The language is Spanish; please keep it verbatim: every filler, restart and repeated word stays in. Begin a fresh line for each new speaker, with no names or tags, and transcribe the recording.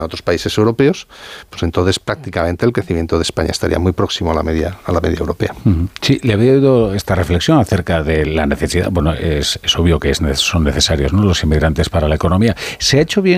a otros países europeos, pues entonces prácticamente el crecimiento de España estaría muy próximo a la media a la media europea.
Sí, le había oído esta reflexión acerca de la necesidad. Bueno, es, es obvio que es, son necesarios, ¿no?, los inmigrantes para la economía. ¿Se ha hecho bien